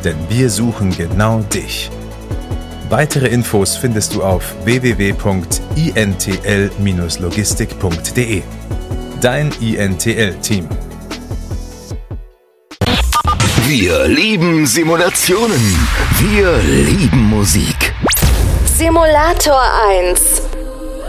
denn wir suchen genau dich. Weitere Infos findest du auf www.intl-logistik.de. Dein INTL-Team. Wir lieben Simulationen. Wir lieben Musik. Simulator 1.